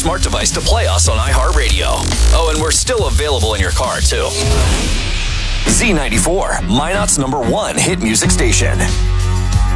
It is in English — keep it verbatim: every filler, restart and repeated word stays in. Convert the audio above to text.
smart device to play us on iHeartRadio. Oh, and we're still available in your car, too. Z ninety-four, Minot's number one hit music station.